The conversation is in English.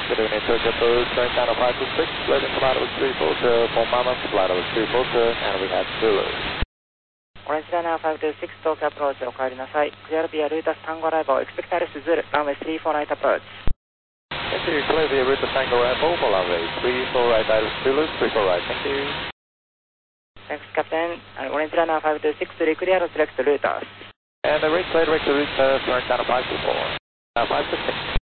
Good evening, Tokyo Blue, turn down 526, loading flight of 340, for Mama, flight of 340, and we have Zulu. Orange Liner 526, Tokyo approach, お帰りなさい。Clear via Rutas Tango Arrival, expect Alice Zulu, runway 349 approach. Thank you, clear via Rutas Tango Arrival, for runway 34 right, Alice Zulu, 34 right, thank you. Thanks, Captain. Orange Liner 526, reclear, select Rutas. And the reclear, direct to Rutas, turn down 524, 526.